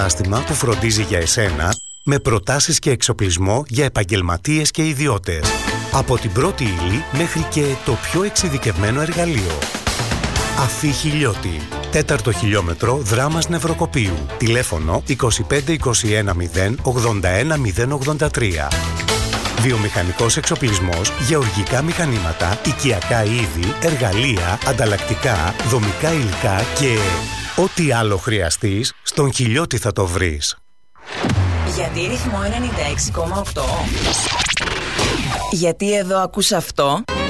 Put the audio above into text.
Άστημα που φροντίζει για εσένα με προτάσεις και εξοπλισμό για επαγγελματίες και ιδιώτες. Από την πρώτη ύλη μέχρι και το πιο εξειδικευμένο εργαλείο. Αφή Χιλιώτη. 4ο χιλιόμετρο Δράμας Νευροκοπείου. Τηλέφωνο 25 21 0 81 083. Βιομηχανικός εξοπλισμός, γεωργικά μηχανήματα, οικιακά είδη, εργαλεία, ανταλλακτικά, δομικά υλικά και ό,τι άλλο χρειαστείς, στον Χιλιώτη θα το βρεις. Γιατί ρυθμό 96,8? Γιατί εδώ ακούς αυτό?